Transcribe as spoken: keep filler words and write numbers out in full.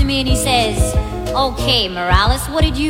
to me and he says, "Okay, Morales, what did you